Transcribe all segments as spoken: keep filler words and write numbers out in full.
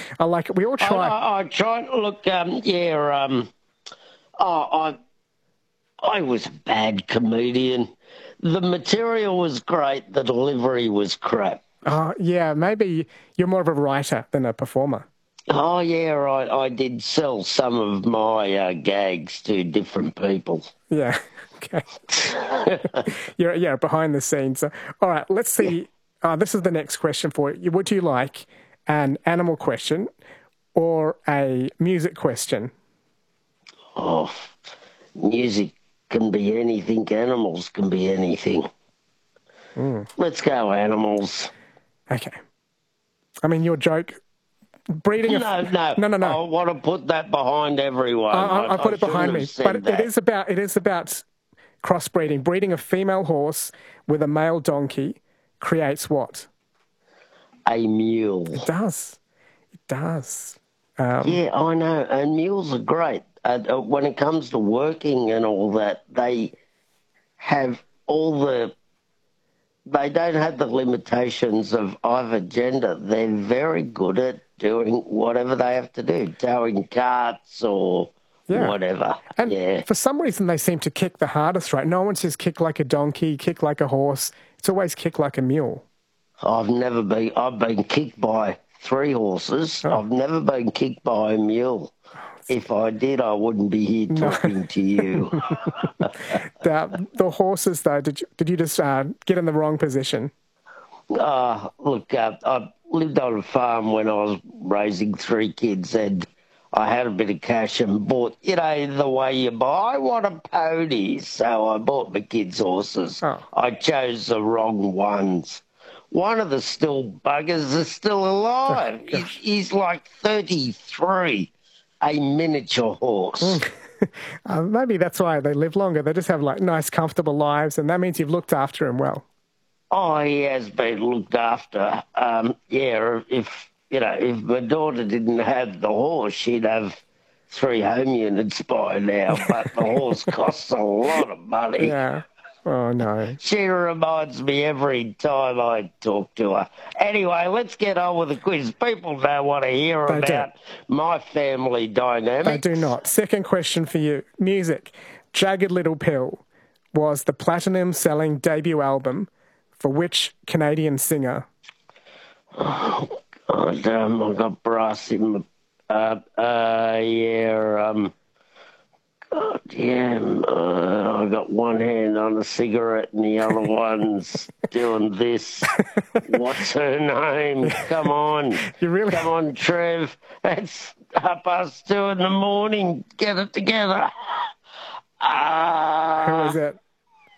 I like it. We all I, try. I, I try to look. Um, yeah. Um. Oh, I. I was a bad comedian. The material was great. The delivery was crap. Oh, yeah, maybe you're more of a writer than a performer. Oh, yeah, right. I did sell some of my uh, gags to different people. Yeah. Okay. You're, yeah, behind the scenes. So, all right, let's see. Uh, this is the next question for you. Would you like an animal question or a music question? Oh, music can be anything. Animals can be anything. Mm. Let's go animals. Okay. I mean, your joke, breeding a... No, no. No, no, no. I want to put that behind everyone. I, I, I put I it behind me. But that. it is about it is about crossbreeding. Breeding a female horse with a male donkey creates what? A mule. It does. It does. Um, yeah, I know. And mules are great. Uh, when it comes to working and all that, they have all the... They don't have the limitations of either gender. They're very good at doing whatever they have to do, towing carts or yeah. whatever. And yeah. for some reason, they seem to kick the hardest, right? No one says kick like a donkey, kick like a horse. It's always kick like a mule. I've never been... I've been kicked by three horses. Oh. I've never been kicked by a mule. If I did, I wouldn't be here talking no. to you. the, the horses, though, did you, did you just uh, get in the wrong position? Uh, look, uh, I lived on a farm when I was raising three kids, and I had a bit of cash and bought, you know, the way you buy, I want a pony. So I bought my kids' horses. Oh. I chose the wrong ones. One of the still buggers is still alive. Oh, he's, he's like thirty-three. A miniature horse. uh, maybe that's why they live longer. They just have like nice, comfortable lives, and that means you've looked after him well. Oh, he has been looked after. Um, yeah, if you know, if my daughter didn't have the horse, she'd have three home units by now. But the horse costs a lot of money. Yeah. Oh, no. She reminds me every time I talk to her. Anyway, let's get on with the quiz. People don't want to hear they about do. my family dynamics. They do not. Second question for you. Music. Jagged Little Pill was the platinum-selling debut album for which Canadian singer? Oh, God, um, I got brass in my... Uh, uh, yeah, um... God damn, uh, I got one hand on a cigarette and the other one's doing this. What's her name? Come on. You really... Come on, Trev. It's half past two in the morning. Get it together. Uh... Who is it?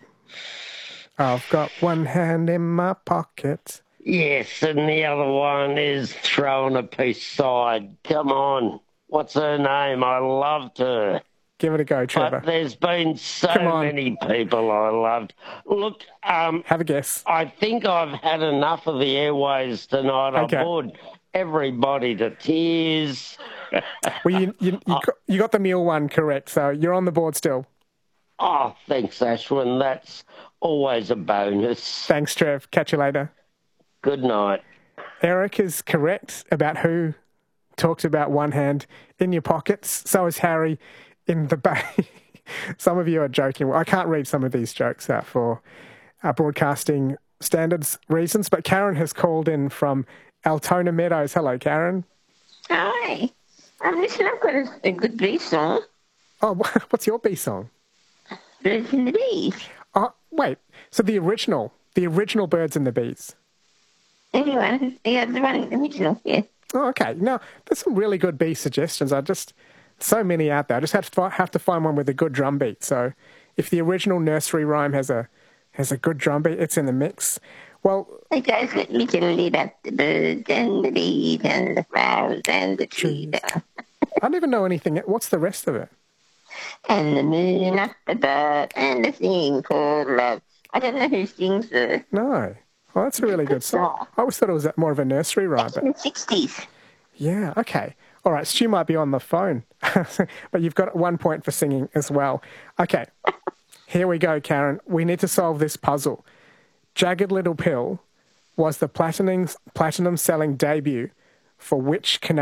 I've got one hand in my pocket. Yes, and the other one is throwing a piece side. Come on. What's her name? I loved her. Give it a go, Trevor. But there's been so many people I loved. Look, um... have a guess. I think I've had enough of the airways tonight. Okay. I bored everybody to tears. Well, you, you, you, got, you got the meal one correct, so you're on the board still. Oh, thanks, Ashwin. That's always a bonus. Thanks, Trev. Catch you later. Good night. Eric is correct about who talked about one hand in your pockets. So is Harry in the bay. Some of you are joking. I can't read some of these jokes out for our broadcasting standards reasons, but Karen has called in from Altona Meadows. Hello, Karen. Hi. Um, listen, I've got a, a good bee song. Oh, what's your bee song? Birds and the Bees. Oh, wait. So the original, the original Birds and the Bees. Anyway, yeah, the running original, yeah. Oh, okay. Now, there's some really good bee suggestions. I just... So many out there. I just have to have to find one with a good drum beat. So, if the original nursery rhyme has a has a good drum beat, it's in the mix. Well, it goes with little about the birds and the bees and the flowers and the trees. I don't even know anything. What's the rest of it? And the moon up above and the thing called love. I don't know who sings it. No. Well, that's a really good song. I always thought it was more of a nursery rhyme. But... in the sixties. Yeah. Okay. All right, Stu might be on the phone, but you've got one point for singing as well. Okay, here we go, Karen. We need to solve this puzzle. Jagged Little Pill was the platinum, platinum selling debut for which Canadian